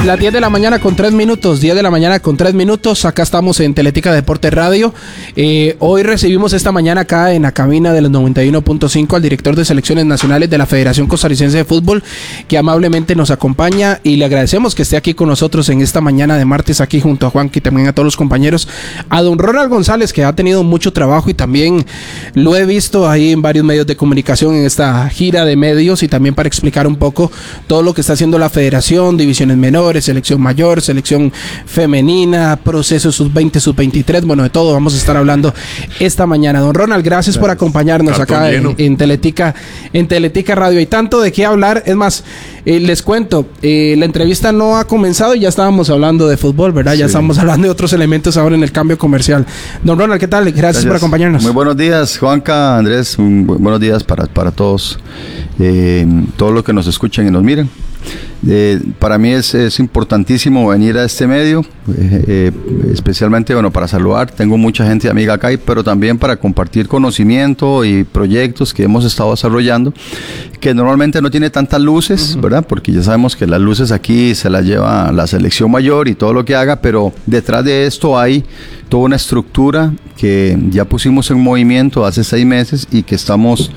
Las 10 de la mañana con 3 minutos, 10 de la mañana con 3 minutos, acá estamos en Teletica Deporte Radio. Hoy recibimos esta mañana acá en la cabina de los 91.5 al director de selecciones nacionales de la Federación Costarricense de Fútbol, que amablemente nos acompaña, y le agradecemos que esté aquí con nosotros en esta mañana de martes, aquí junto a Juan y también a todos los compañeros, a don Ronald González, que ha tenido mucho trabajo y también lo he visto ahí en varios medios de comunicación en esta gira de medios, y también para explicar un poco todo lo que está haciendo la Federación, divisiones menores, selección mayor, selección femenina, proceso sub-20, sub-23, bueno, de todo vamos a estar hablando esta mañana. Don Ronald, gracias por acompañarnos acá en Teletica Radio. Hay tanto de qué hablar, es más, les cuento, la entrevista no ha comenzado y ya estábamos hablando de fútbol, ¿verdad? Ya estamos hablando de otros elementos ahora en el cambio comercial. Don Ronald, ¿qué tal? Gracias por acompañarnos. Muy buenos días, Juanca, Andrés, buenos días para todos, todos los que nos escuchan y nos miran. Para mí es importantísimo venir a este medio, especialmente para saludar. Tengo mucha gente amiga acá, pero también para compartir conocimiento y proyectos que hemos estado desarrollando, que normalmente no tiene tantas luces, ¿verdad? Porque ya sabemos que las luces aquí se las lleva la selección mayor y todo lo que haga, pero detrás de esto hay toda una estructura que ya pusimos en movimiento hace 6 meses y que estamos